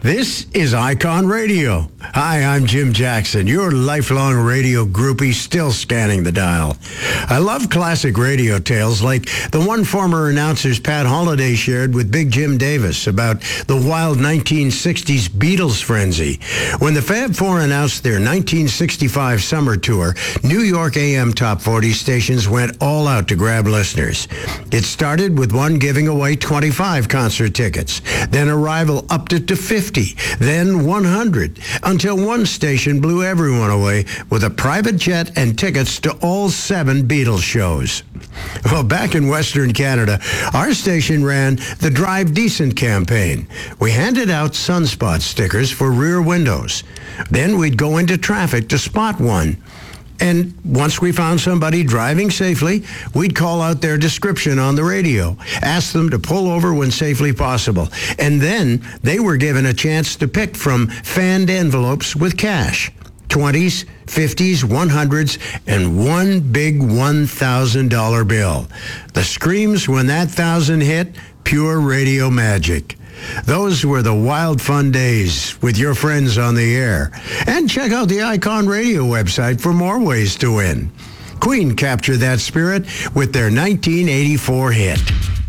This is Icon Radio. Hi, I'm Jim Jackson, your lifelong radio groupie still scanning the dial. I love classic radio tales like the one former announcer's Pat Holliday shared with Big Jim Davis about the wild 1960s Beatles frenzy. When the Fab Four announced their 1965 summer tour, New York AM Top 40 stations went all out to grab listeners. It started with one giving away 25 concert tickets. Then a rival upped it to 50. Then 100, until one station blew everyone away with a private jet and tickets to all 7 Beatles shows. Well, back in Western Canada, our station ran the Drive Decent campaign. We handed out sunspot stickers for rear windows. Then we'd go into traffic to spot one. And once we found somebody driving safely, we'd call out their description on the radio, ask them to pull over when safely possible. And then they were given a chance to pick from fanned envelopes with cash. 20s, 50s, 100s, and one big $1,000 bill. The screams when that 1,000 hit, pure radio magic. Those were the wild fun days with your friends on the air. And check out the Icon Radio website for more ways to win. Queen captured that spirit with their 1984 hit.